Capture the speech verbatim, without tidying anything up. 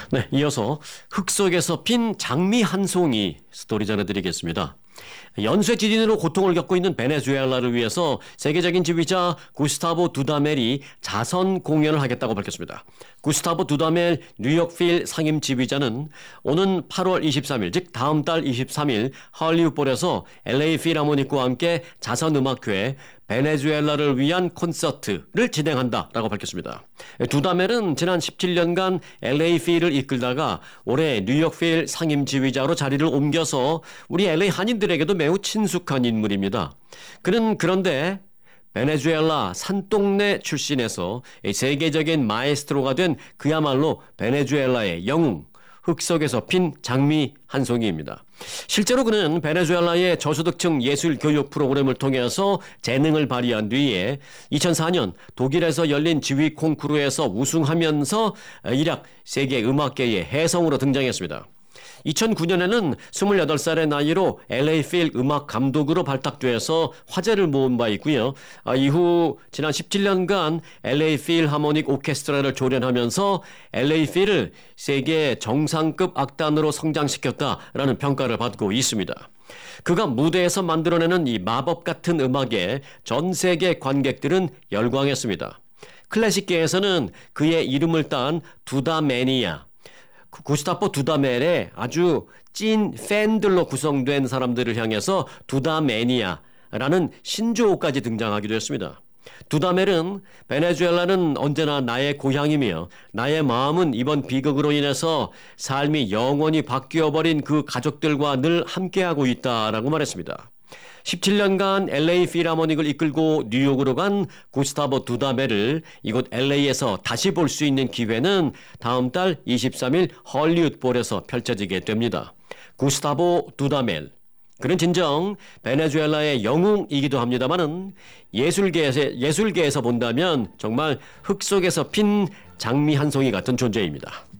네, 이어서 흙 속에서 핀 장미 한 송이 스토리 전해드리겠습니다. 연쇄 지진으로 고통을 겪고 있는 베네수엘라를 위해서 세계적인 지휘자 구스타보 두다멜이 자선 공연을 하겠다고 밝혔습니다. 구스타보 두다멜 뉴욕필 상임 지휘자는 오는 팔월 이십삼일, 즉 다음 달 이십삼일 할리우드볼에서 엘에이 필하모닉과 함께 자선음악회 베네수엘라를 위한 콘서트를 진행한다라고 밝혔습니다. 두다멜은 지난 십칠 년간 엘에이 필을 이끌다가 올해 뉴욕필 상임 지휘자로 자리를 옮겨서 우리 엘에이 한인들에게도 매우 친숙한 인물입니다. 그는 그런데 베네수엘라 산동네 출신에서 세계적인 마에스트로가 된 그야말로 베네수엘라의 영웅, 흙 속에서 핀 장미 한 송이입니다. 실제로 그는 베네수엘라의 저소득층 예술 교육 프로그램을 통해서 재능을 발휘한 뒤에 이천사년 독일에서 열린 지휘 콩쿠르에서 우승하면서 일약 세계 음악계의 혜성으로 등장했습니다. 이천구년에는 스물여덟 살의 나이로 엘에이 필 음악 감독으로 발탁돼서 화제를 모은 바 있고요. 아, 이후 지난 십칠 년간 엘에이 필하모닉 오케스트라를 조련하면서 엘에이 필을 세계 정상급 악단으로 성장시켰다라는 평가를 받고 있습니다. 그가 무대에서 만들어내는 이 마법 같은 음악에 전 세계 관객들은 열광했습니다. 클래식계에서는 그의 이름을 딴 두다매니아, 구스타포 두다멜의 아주 찐 팬들로 구성된 사람들을 향해서 두다매니아라는 신조어까지 등장하기도 했습니다. 두다멜은 베네수엘라는 언제나 나의 고향이며 나의 마음은 이번 비극으로 인해서 삶이 영원히 바뀌어버린 그 가족들과 늘 함께하고 있다라고 말했습니다. 십칠 년간 엘에이 필하모닉을 이끌고 뉴욕으로 간 구스타보 두다멜을 이곳 엘에이에서 다시 볼 수 있는 기회는 다음 달 이십삼일 할리우드볼에서 펼쳐지게 됩니다. 구스타보 두다멜, 그는 진정 베네수엘라의 영웅이기도 합니다만은 예술계에서, 예술계에서 본다면 정말 흙 속에서 핀 장미 한 송이 같은 존재입니다.